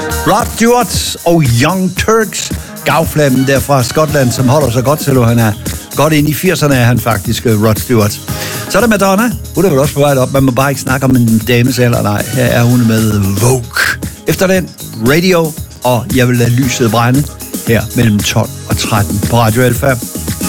Rod Stewart og Young Turks. Gavflammen der fra Skotland, som holder sig godt, selvom han er godt ind i 80'erne, er han faktisk, Rod Stewart. Så er der Madonna. Hun er vel også på vej op. Man må bare ikke snakke om en dames alder. Nej, her er hun med Vogue. Efter den, Radio, og jeg vil lade lyset brænde her mellem 12 og 13 på Radio Alfa.